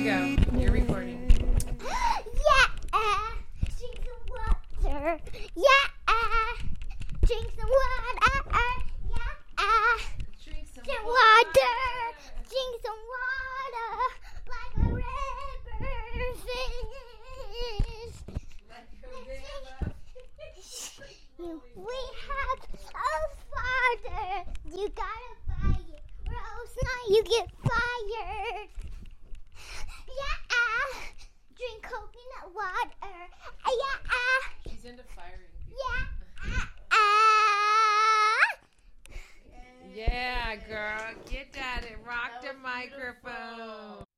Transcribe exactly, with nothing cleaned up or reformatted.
we go. You're recording. Yeah, drink some water. Yeah, drink some water. Yeah, Drink some drink water. Drink some water like a river fish. We have a father. You gotta buy it, or else not you get fired. Yeah, drink coconut water. Yeah, She's into firing people. yeah. Yeah, girl. Get at it. Rock the microphone.